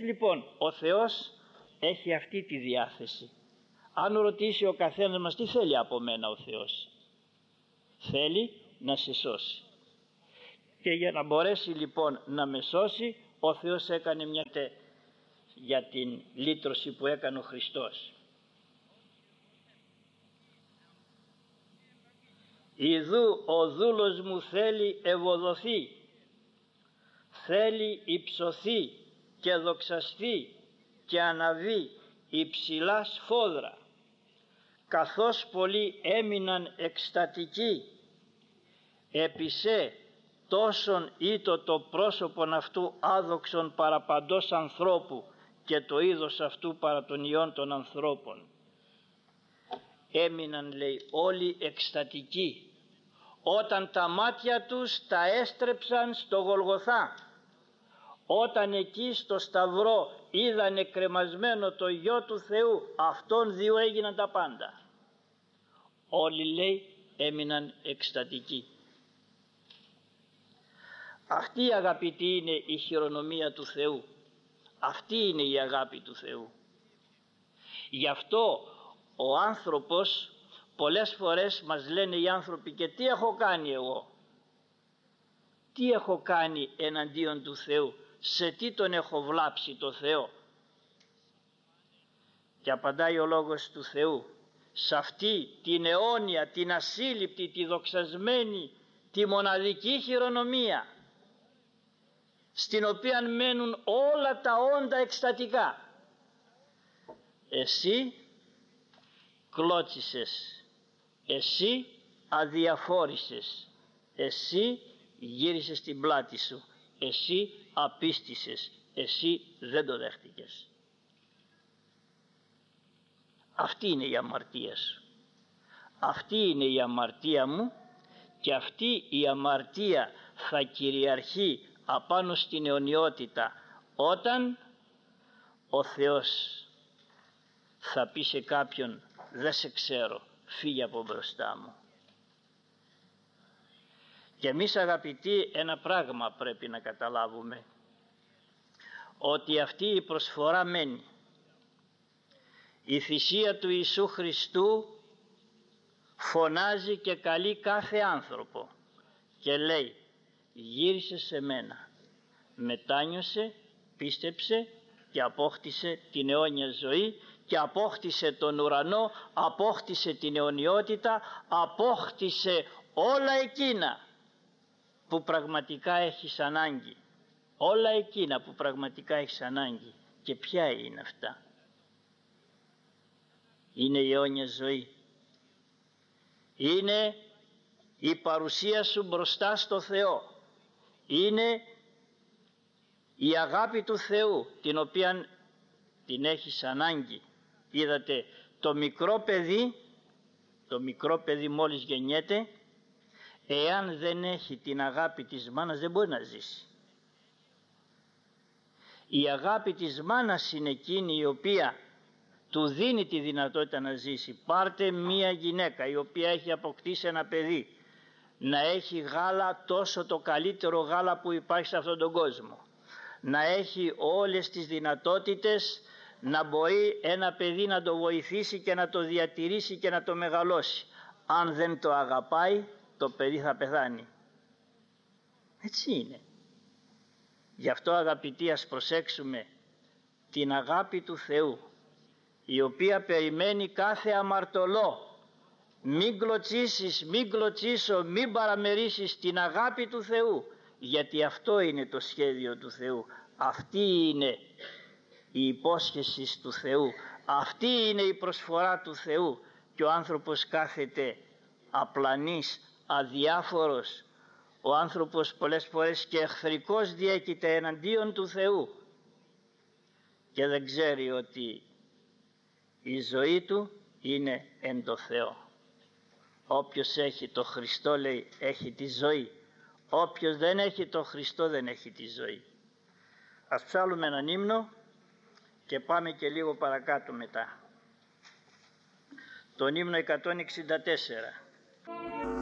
Έτσι λοιπόν ο Θεός έχει αυτή τη διάθεση. Αν ρωτήσει ο καθένας μας τι θέλει από μένα ο Θεός, θέλει να σε σώσει. Και για να μπορέσει λοιπόν να με σώσει, ο Θεός έκανε μια για την λύτρωση που έκανε ο Χριστός. Ιδού ο δούλος μου θέλει ευωδοθεί, θέλει υψωθεί και δοξαστεί και αναβεί υψηλά σφόδρα. Καθώς πολλοί έμειναν εκστατικοί, επισέ τόσον ήτο το πρόσωπον αυτού άδοξον παραπαντός ανθρώπου και το είδος αυτού παρά των ιών των ανθρώπων. Έμειναν, λέει, όλοι εκστατικοί όταν τα μάτια τους τα έστρεψαν στο Γολγοθά, όταν εκεί στο Σταυρό είδανε κρεμασμένο το Υιό του Θεού, αυτόν δύο έγιναν τα πάντα. Όλοι, λέει, έμειναν εκστατικοί. Αυτή, αγαπητοί, είναι η χειρονομία του Θεού. Αυτή είναι η αγάπη του Θεού. Γι' αυτό ο άνθρωπος, πολλές φορές μας λένε οι άνθρωποι, και τι έχω κάνει εγώ, τι έχω κάνει εναντίον του Θεού, σε τι τον έχω βλάψει το Θεό? Και απαντάει ο λόγος του Θεού, σε αυτή την αιώνια, την ασύλληπτη, τη δοξασμένη, τη μοναδική χειρονομία, στην οποία μένουν όλα τα όντα εκστατικά, εσύ κλώτσισες, εσύ αδιαφόρησες, εσύ γύρισες την πλάτη σου, εσύ απίστησες, εσύ δεν το δέχτηκες. Αυτή είναι η αμαρτία σου, αυτή είναι η αμαρτία μου, και αυτή η αμαρτία θα κυριαρχεί απάνω στην αιωνιότητα όταν ο Θεός θα πει σε κάποιον, δεν σε ξέρω, φύγε από μπροστά μου. Και εμείς, αγαπητοί, ένα πράγμα πρέπει να καταλάβουμε, ότι αυτή η προσφορά μένει. Η θυσία του Ιησού Χριστού φωνάζει και καλεί κάθε άνθρωπο και λέει, γύρισε σε μένα, μετάνιωσε, πίστεψε και απόκτησε την αιώνια ζωή και απόκτησε τον ουρανό, απόκτησε την αιωνιότητα, απόκτησε όλα εκείνα που πραγματικά έχεις ανάγκη. Όλα εκείνα που πραγματικά έχεις ανάγκη. Και ποια είναι αυτά? Είναι η αιώνια ζωή. Είναι η παρουσία σου μπροστά στο Θεό. Είναι η αγάπη του Θεού, την οποία την έχεις ανάγκη. Είδατε, το μικρό παιδί μόλις γεννιέται, εάν δεν έχει την αγάπη της μάνας δεν μπορεί να ζήσει. Η αγάπη της μάνας είναι εκείνη η οποία του δίνει τη δυνατότητα να ζήσει. Πάρτε μία γυναίκα η οποία έχει αποκτήσει ένα παιδί, να έχει γάλα, τόσο το καλύτερο γάλα που υπάρχει σε αυτόν τον κόσμο, να έχει όλες τις δυνατότητες να μπορεί ένα παιδί να το βοηθήσει και να το διατηρήσει και να το μεγαλώσει. Αν δεν το αγαπάει, το παιδί θα πεθάνει. Έτσι είναι. Γι' αυτό, αγαπητοί, ας προσέξουμε την αγάπη του Θεού, η οποία περιμένει κάθε αμαρτωλό. Μην κλωτσίσεις, μην κλωτσίσω, μην παραμερίσεις την αγάπη του Θεού, γιατί αυτό είναι το σχέδιο του Θεού. Αυτή είναι η υπόσχεση του Θεού, αυτή είναι η προσφορά του Θεού, και ο άνθρωπος κάθεται απλανής, αδιάφορος. Ο άνθρωπος πολλές φορές και εχθρικός διέκειται εναντίον του Θεού και δεν ξέρει ότι η ζωή του είναι εν το Θεό. Όποιος έχει το Χριστό, λέει, έχει τη ζωή. Όποιος δεν έχει το Χριστό δεν έχει τη ζωή. Ας ψάλουμε έναν ύμνο και πάμε και λίγο παρακάτω μετά. Τον ύμνο 164.